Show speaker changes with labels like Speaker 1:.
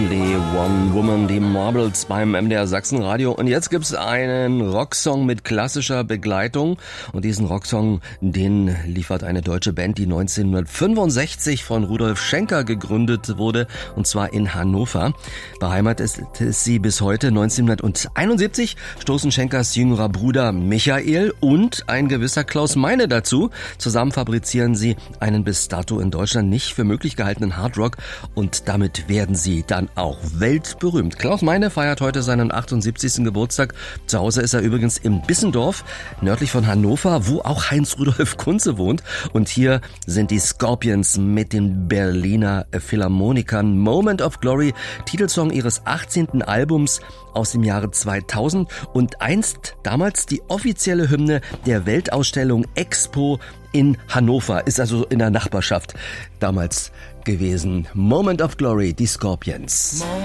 Speaker 1: Die One Woman, die Marbles beim MDR Sachsenradio. Und jetzt gibt's einen Rocksong mit klassischer Begleitung. Und diesen Rocksong, den liefert eine deutsche Band, die 1965 von Rudolf Schenker gegründet wurde. Und zwar in Hannover. Beheimatet ist sie bis heute. 1971 stoßen Schenkers jüngerer Bruder Michael und ein gewisser Klaus Meine dazu. Zusammen fabrizieren sie einen bis dato in Deutschland nicht für möglich gehaltenen Hardrock. Und damit werden sie dann auch weltberühmt. Klaus Meine feiert heute seinen 78. Geburtstag. Zu Hause ist er übrigens im Bissendorf, nördlich von Hannover, wo auch Heinz Rudolf Kunze wohnt. Und hier sind die Scorpions mit den Berliner Philharmonikern. Moment of Glory, Titelsong ihres 18. Albums aus dem Jahre 2000 und einst damals die offizielle Hymne der Weltausstellung Expo in Hannover, ist also in der Nachbarschaft damals gewesen. Moment of Glory, die Scorpions.